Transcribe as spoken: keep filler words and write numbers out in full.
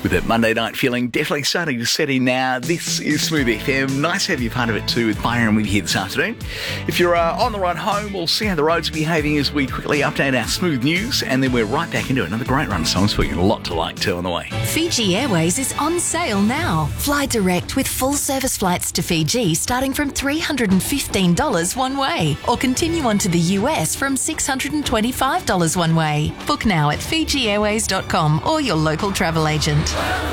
With that Monday night feeling definitely starting to set in now. This is Smooth F M. Nice to have you part of it too with Byron with you here this afternoon. If you're uh, on the run home, we'll see how the roads are behaving as we quickly update our smooth news, and then we're right back into it. Another great run of songs for you. A lot to like too on the way. Fiji Airways is on sale now. Fly direct with full service flights to Fiji starting from three hundred fifteen dollars one way, or continue on to the U S from six hundred twenty-five dollars one way. Book now at fiji airways dot com or your local travel agent.